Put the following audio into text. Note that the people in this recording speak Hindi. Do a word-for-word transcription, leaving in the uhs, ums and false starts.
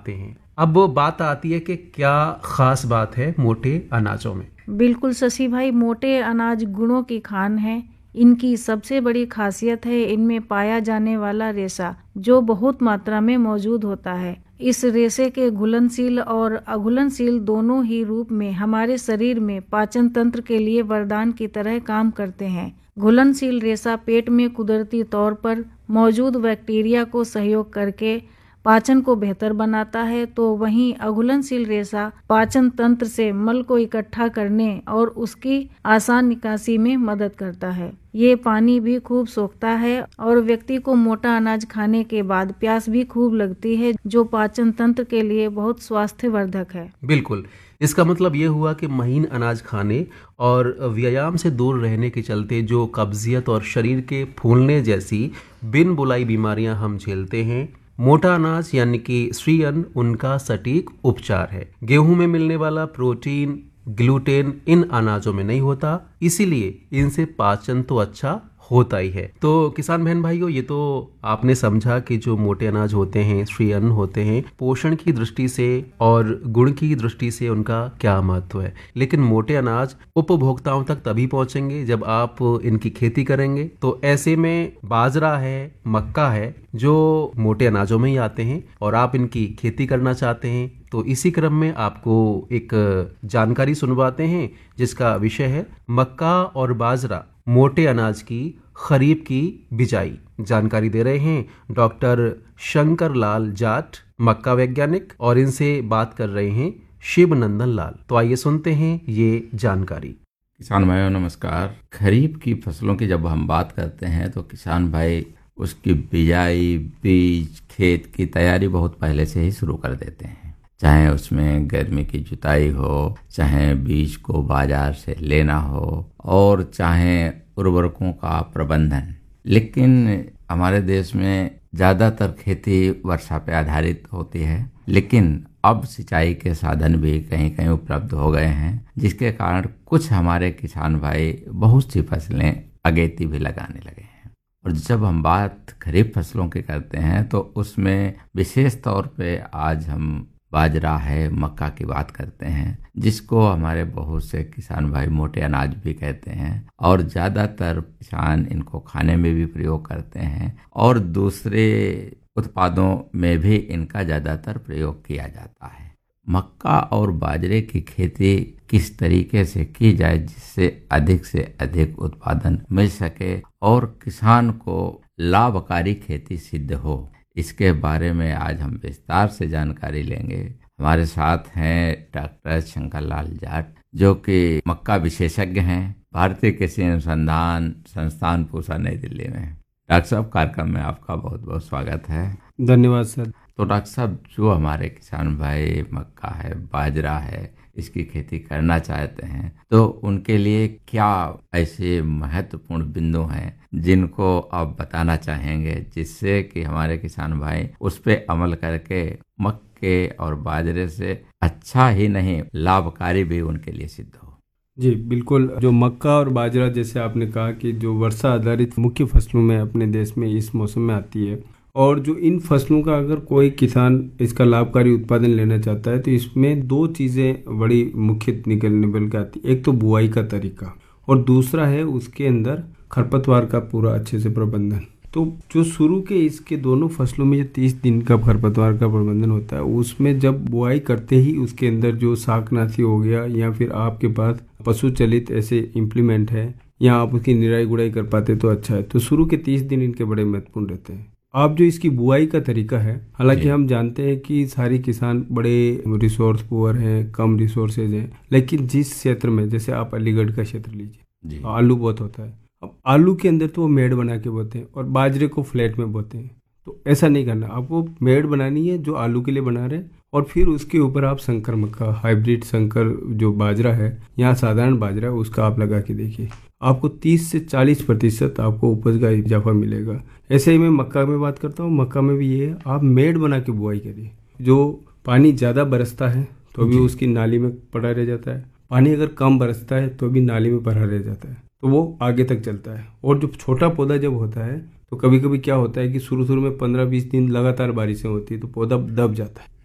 खाते हैं। अब वो बात आती है कि क्या खास बात है मोटे अनाजों में। बिल्कुल शशि भाई, मोटे अनाज गुणों की खान है। इनकी सबसे बड़ी खासियत है इनमें पाया जाने वाला रेशा, जो बहुत मात्रा में मौजूद होता है। इस रेशे के घुलनशील और अघुलनशील दोनों ही रूप में हमारे शरीर में पाचन तंत्र के लिए वरदान की तरह काम करते हैं। घुलनशील रेशा पेट में कुदरती तौर पर मौजूद बैक्टीरिया को सहयोग करके पाचन को बेहतर बनाता है, तो वहीं अघुलनशील रेशा पाचन तंत्र से मल को इकट्ठा करने और उसकी आसान निकासी में मदद करता है। ये पानी भी खूब सोखता है और व्यक्ति को मोटा अनाज खाने के बाद प्यास भी खूब लगती है, जो पाचन तंत्र के लिए बहुत स्वास्थ्यवर्धक है। बिल्कुल, इसका मतलब ये हुआ कि महीन अनाज खाने और व्यायाम से दूर रहने के चलते जो कब्जियत और शरीर के फूलने जैसी बिन बुलाई बीमारियां हम झेलते हैं, मोटा अनाज यानी कि श्री अन्न उनका सटीक उपचार है। गेहूं में मिलने वाला प्रोटीन, ग्लूटेन इन अनाजों में नहीं होता, इसीलिए इनसे पाचन तो अच्छा होता ही है। तो किसान बहन भाइयों, ये तो आपने समझा कि जो मोटे अनाज होते हैं, श्री अन्न होते हैं, पोषण की दृष्टि से और गुण की दृष्टि से उनका क्या महत्व है। लेकिन मोटे अनाज उपभोक्ताओं तक तभी पहुंचेंगे जब आप इनकी खेती करेंगे। तो ऐसे में बाजरा है, मक्का है, जो मोटे अनाजों में ही आते हैं और आप इनकी खेती करना चाहते हैं, तो इसी क्रम में आपको एक जानकारी सुनवाते हैं जिसका विषय है मक्का और बाजरा मोटे अनाज की खरीफ की बिजाई। जानकारी दे रहे हैं डॉक्टर शंकर लाल जाट, मक्का वैज्ञानिक, और इनसे बात कर रहे हैं शिव नंदन लाल। तो आइए सुनते हैं ये जानकारी। किसान भाइयों नमस्कार। खरीफ की फसलों की जब हम बात करते हैं तो किसान भाई उसकी बिजाई, बीज, खेत की तैयारी बहुत पहले से ही शुरू कर देते हैं। चाहे उसमें गर्मी की जुताई हो, चाहे बीज को बाजार से लेना हो, और चाहे उर्वरकों का प्रबंधन। लेकिन हमारे देश में ज़्यादातर खेती वर्षा पे आधारित होती है, लेकिन अब सिंचाई के साधन भी कहीं कहीं उपलब्ध हो गए हैं, जिसके कारण कुछ हमारे किसान भाई बहुत सी फसलें अगेती भी लगाने लगे हैं। और जब हम बात खरीफ फसलों की करते हैं तो उसमें विशेष तौर पे आज हम बाजरा है, मक्का की बात करते हैं, जिसको हमारे बहुत से किसान भाई मोटे अनाज भी कहते हैं, और ज़्यादातर किसान इनको खाने में भी प्रयोग करते हैं और दूसरे उत्पादों में भी इनका ज़्यादातर प्रयोग किया जाता है। मक्का और बाजरे की खेती किस तरीके से की जाए जिससे अधिक से अधिक उत्पादन मिल सके और किसान को लाभकारी खेती सिद्ध हो, इसके बारे में आज हम विस्तार से जानकारी लेंगे। हमारे साथ हैं डॉक्टर शंकर लाल जाट, जो कि मक्का विशेषज्ञ हैं, भारतीय कृषि अनुसंधान संस्थान पूसा नई दिल्ली में। डॉक्टर साहब, कार्यक्रम में आपका बहुत बहुत स्वागत है। धन्यवाद सर। तो डॉक्टर साहब, जो हमारे किसान भाई मक्का है, बाजरा है, इसकी खेती करना चाहते हैं, तो उनके लिए क्या ऐसे महत्वपूर्ण बिंदु हैं जिनको आप बताना चाहेंगे, जिससे कि हमारे किसान भाई उस पर अमल करके मक्के और बाजरे से अच्छा ही नहीं लाभकारी भी उनके लिए सिद्ध हो? जी बिल्कुल। जो मक्का और बाजरा, जैसे आपने कहा कि जो वर्षा आधारित मुख्य फसलों में अपने देश में इस मौसम में आती है, और जो इन फसलों का अगर कोई किसान इसका लाभकारी उत्पादन लेना चाहता है तो इसमें दो चीज़ें बड़ी मुख्य निकलने बल के आती है। एक तो बुआई का तरीका और दूसरा है उसके अंदर खरपतवार का पूरा अच्छे से प्रबंधन। तो जो शुरू के इसके दोनों फसलों में जो तीस दिन का खरपतवार का प्रबंधन होता है, उसमें जब बुआई करते ही उसके अंदर जो शाकनाशी हो गया या फिर आपके पास पशु चलित ऐसे इम्प्लीमेंट है या आप उसकी निराई गुड़ाई कर पाते तो अच्छा है। तो शुरू के तीस दिन इनके बड़े महत्वपूर्ण रहते हैं। आप जो इसकी बुआई का तरीका है, हालांकि हम जानते हैं कि सारे किसान बड़े रिसोर्स पुअर हैं, कम रिसोर्सेज हैं, लेकिन जिस क्षेत्र में, जैसे आप अलीगढ़ का क्षेत्र लीजिए, आलू बहुत होता है। अब आलू के अंदर तो वो मेड़ बना के बोते हैं और बाजरे को फ्लैट में बोते हैं। तो ऐसा नहीं करना, आपको मेड़ बनानी है जो आलू के लिए बना रहे हैं, और फिर उसके ऊपर आप संकर मक्का, हाइब्रिड संकर जो बाजरा है या साधारण बाजरा है, उसका आप लगा के देखिए, आपको तीस से चालीस प्रतिशत आपको उपज का इजाफा मिलेगा। ऐसे ही मैं मक्का में बात करता हूँ। मक्का में भी ये है, आप मेड़ बना के बुआई करिए। जो पानी ज़्यादा बरसता है तो भी उसकी नाली में पड़ा रह जाता है, पानी अगर कम बरसता है तो भी नाली में भरा रह जाता है, तो वो आगे तक चलता है। और जो छोटा पौधा जब होता है तो कभी कभी क्या होता है कि शुरू शुरू में पंद्रह बीस दिन लगातार बारिशें होती है तो पौधा दब जाता है।